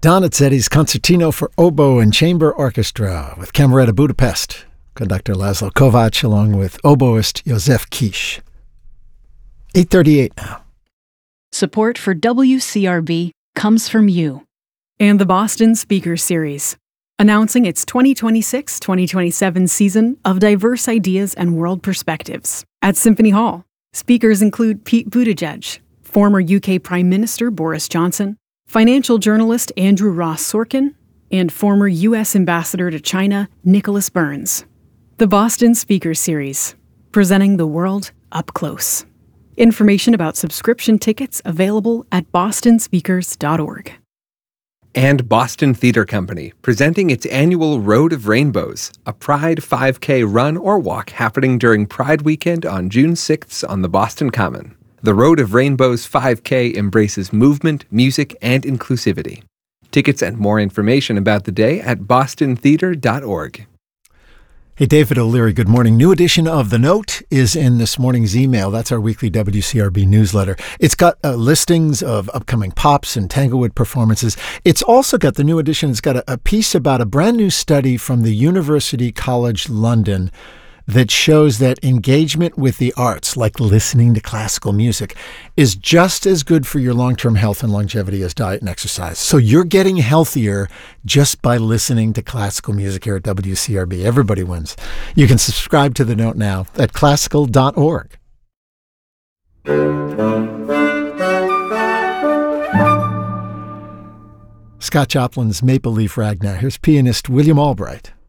Donizetti's Concertino for Oboe and Chamber Orchestra with Cameretta Budapest. Conductor Laszlo Kovacs along with oboist Josef Kish. 8:38 now. Support for WCRB comes from you and the Boston Speaker Series, announcing its 2026-2027 season of diverse ideas and world perspectives. At Symphony Hall, speakers include Pete Buttigieg, former UK Prime Minister Boris Johnson, financial journalist Andrew Ross Sorkin, and former U.S. Ambassador to China Nicholas Burns. The Boston Speaker Series, presenting the world up close. Information about subscription tickets available at bostonspeakers.org. And Boston Theater Company, presenting its annual Road of Rainbows, a Pride 5K run or walk happening during Pride Weekend on June 6th on the Boston Common. The Road of Rainbows 5K embraces movement, music, and inclusivity. Tickets and more information about the day at bostontheater.org. Hey, David O'Leary, good morning. New edition of The Note is in this morning's email. That's our weekly WCRB newsletter. It's got listings of upcoming Pops and Tanglewood performances. It's also got, the new edition, it's got a piece about a brand new study from the University College London that shows that engagement with the arts, like listening to classical music, is just as good for your long-term health and longevity as diet and exercise. So you're getting healthier just by listening to classical music here at WCRB. Everybody wins. You can subscribe to The Note now at classical.org. Scott Joplin's Maple Leaf Rag now. Here's pianist William Albright.